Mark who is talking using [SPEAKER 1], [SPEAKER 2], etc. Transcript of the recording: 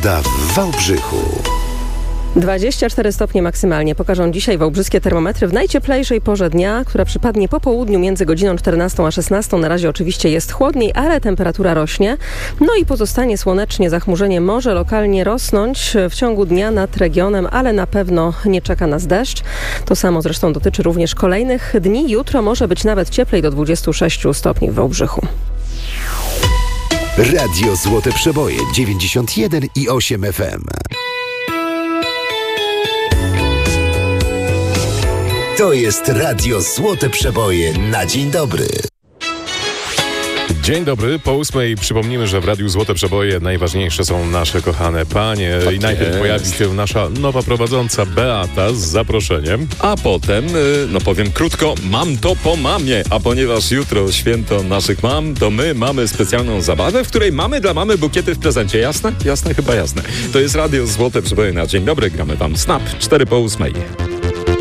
[SPEAKER 1] Pogoda w Wałbrzychu.
[SPEAKER 2] 24 stopnie maksymalnie pokażą dzisiaj wałbrzyskie termometry w najcieplejszej porze dnia, która przypadnie po południu między godziną 14 a 16. Na razie oczywiście jest chłodniej, ale temperatura rośnie. No i pozostanie słonecznie, zachmurzenie może lokalnie rosnąć w ciągu dnia nad regionem, ale na pewno nie czeka nas deszcz. To samo zresztą dotyczy również kolejnych dni. Jutro może być nawet cieplej do 26 stopni w Wałbrzychu.
[SPEAKER 1] Radio Złote Przeboje 91,8 FM. To jest Radio Złote Przeboje na dzień dobry.
[SPEAKER 3] Dzień dobry, po 8:00 przypomnimy, że w Radiu Złote Przeboje najważniejsze są nasze kochane panie. I najpierw pojawi się nasza nowa prowadząca Beata z zaproszeniem.
[SPEAKER 4] A potem, powiem krótko, mam to po mamie. A ponieważ jutro święto naszych mam, to my mamy specjalną zabawę, w której mamy dla mamy bukiety w prezencie. Jasne? Jasne? Chyba jasne. To jest Radio Złote Przeboje na dzień dobry. Gramy wam Snap 4 po 8:00.